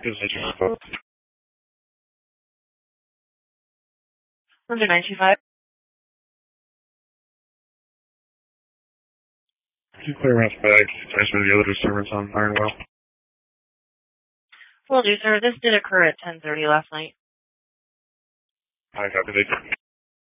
Good night. Under 925. Could you clear around back? Transfer the other disturbance on Ironwell. Will do, sir. This did occur at 10:30 last night. I copy.